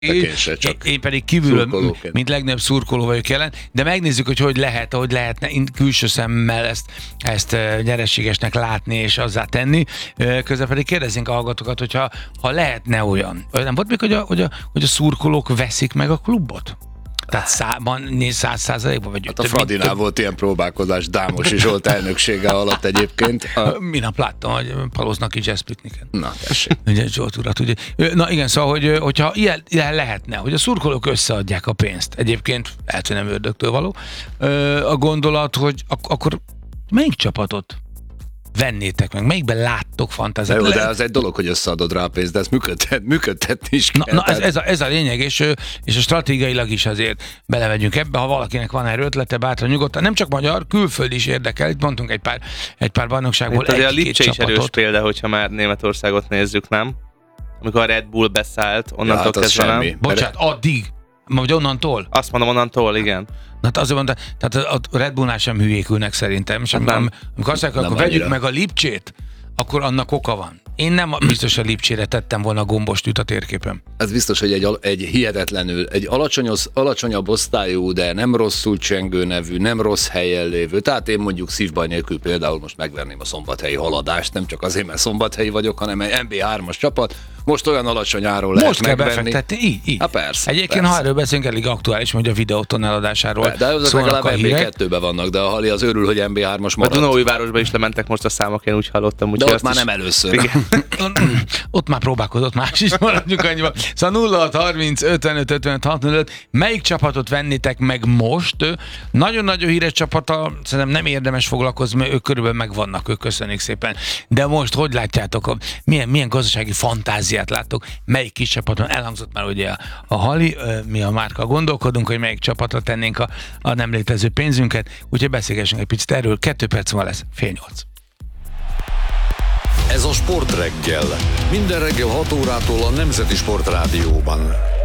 Én pedig kívülről, mint legnagyobb szurkoló vagyok jelen, de megnézzük, hogy lehetne külső szemmel ezt nyereségesnek látni és azzá tenni. Közben pedig kérdezzünk a hallgatókat, hogyha lehetne olyan. Nem volt még, hogy a szurkolók veszik meg a klubot? Tehát 100%-ban vagy... Hát a Fradinál volt ilyen próbálkozás Dámosi Zsolt elnöksége alatt egyébként. Minap láttam, hogy Palóznak így Jazzpikniken. Na, tessék. Ugye Zsolt urat, ugye. Na igen, szóval, hogyha ilyen lehetne, hogy a szurkolók összeadják a pénzt, egyébként lehet, hogy nem ördögtől való, a gondolat, hogy akkor melyik csapatot vennétek meg? Melyikben láttok fantáziát? De az egy dolog, hogy összeadod rá a pénzt, de ezt működtetni is kell. Na ez a lényeg, és a stratégiailag is azért belevegyünk ebbe, ha valakinek van erről ötlete, bátran nyugodtan, nem csak magyar, külföld is érdekel, itt mondtunk egy pár bajnokságból egy-két csapatot. A Lipcse is erős példa, hogyha már Németországot nézzük, nem? Amikor a Red Bull beszállt, onnantól kezdve nem. Bocsánat, addig? Vagy onnantól? Azt mondom, onnantól, igen. Na, azért mondta, tehát a Red Bullnál sem hülyékülnek szerintem, és amikor azt mondják, akkor vegyük meg a Lipcsét, akkor annak oka van. Én nem biztos a Lipcsére tettem volna gombostűt a térképen. Ez biztos, hogy egy hihetetlenül, egy alacsonyabb osztályú, de nem rosszul csengő nevű, nem rossz helyen lévő. Tehát én mondjuk szívbaj nélkül például most megverném a szombathelyi Haladást, nem csak azért, mert szombathelyi vagyok, hanem egy NB3-as csapat. Most olyan alacsony áron lehet megvenni. Most kell befektetni, így. Hát persze. Egyébként, ha erről beszélünk, elég aktuális, hogy a videóton eladásáról. De azok legalább NB2-ben vannak, de a Hali az örül, hogy NB3-as marad. A Dunaújvárosba is lementek most a számok, én úgy hallottam. De ott már nem először. Ott már próbálkozott más is, maradjunk annyiba. Szóval 0630 55 55 65. Melyik csapatot vennétek meg most? Nagyon-nagyon híres csapata, szerintem nem érdemes foglalkozni, mert ők körülbelül megvannak, ők köszönjük szépen. De most hogy látjátok, milyen gazdasági fantáziát láttok? Melyik kis csapaton? Elhangzott már ugye a Hali, mi a Márka gondolkodunk, hogy melyik csapatra tennénk a nem létező pénzünket, úgyhogy beszélgessünk egy picit erről. 2 perc van lesz, 7:30. Ez a Sportreggel. Minden reggel 6 órától a Nemzeti Sportrádióban.